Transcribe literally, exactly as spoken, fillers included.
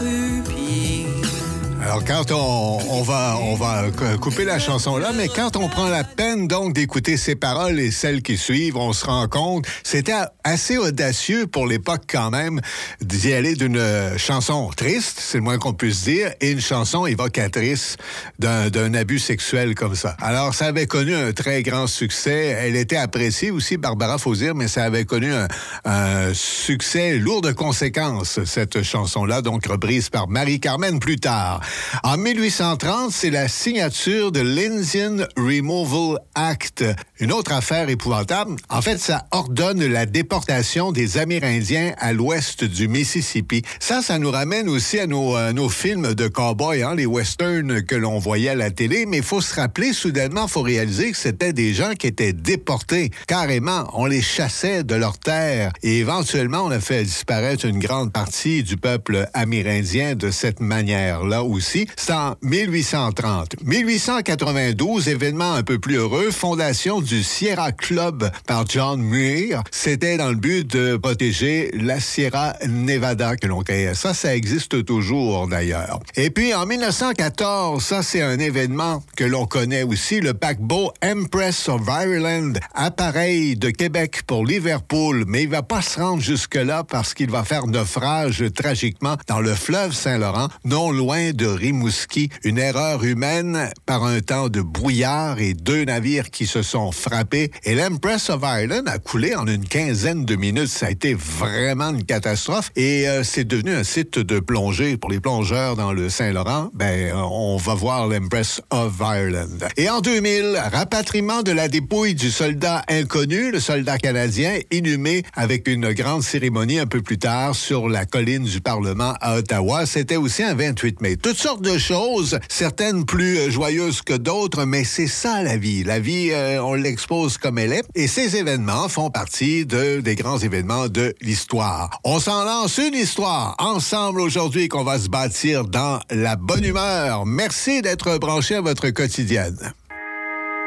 croupier. Alors, quand on, on va on va couper la chanson là, mais quand on prend la peine donc d'écouter ces paroles et celles qui suivent, on se rend compte, c'était assez audacieux pour l'époque quand même d'y aller d'une chanson triste, c'est le moins qu'on puisse dire, et une chanson évocatrice d'un, d'un abus sexuel comme ça. Alors, ça avait connu un très grand succès. Elle était appréciée aussi, Barbara Fauzzire, mais ça avait connu un, un succès lourd de conséquences, cette chanson-là, donc reprise par Marie-Carmen plus tard. En mille huit cent trente, c'est la signature de l'Indian Removal Act. Une autre affaire épouvantable. En fait, ça ordonne la déportation des Amérindiens à l'ouest du Mississippi. Ça, ça nous ramène aussi à nos, à nos films de cow-boys, hein, les westerns que l'on voyait à la télé. Mais il faut se rappeler, soudainement, il faut réaliser que c'était des gens qui étaient déportés. Carrément, on les chassait de leur terre. Et éventuellement, on a fait disparaître une grande partie du peuple amérindien de cette manière-là aussi. C'est en mille huit cent trente. mille huit cent quatre-vingt-douze, événement un peu plus heureux, fondation du Sierra Club par John Muir. C'était dans le but de protéger la Sierra Nevada que l'on créait. Ça, ça existe toujours d'ailleurs. Et puis en mille neuf cent quatorze, ça c'est un événement que l'on connaît aussi, le paquebot Empress of Ireland, appareil de Québec pour Liverpool, mais il va pas se rendre jusque-là parce qu'il va faire naufrage tragiquement dans le fleuve Saint-Laurent, non loin de Rimouski. Une erreur humaine par un temps de brouillard et deux navires qui se sont frappés. Et l'Empress of Ireland a coulé en une quinzaine de minutes. Ça a été vraiment une catastrophe. Et euh, c'est devenu un site de plongée pour les plongeurs dans le Saint-Laurent. Ben, on va voir l'Empress of Ireland. Et en deux mille, rapatriement de la dépouille du soldat inconnu, le soldat canadien, inhumé avec une grande cérémonie un peu plus tard sur la colline du Parlement à Ottawa. C'était aussi un vingt-huit mai. Toutes sortes de choses, certaines plus joyeuses que d'autres, mais c'est ça la vie. La vie, euh, on l'expose comme elle est. Et ces événements font partie de, des grands événements de l'histoire. On s'en lance une histoire ensemble aujourd'hui qu'on va se bâtir dans la bonne humeur. Merci d'être branché à votre quotidienne.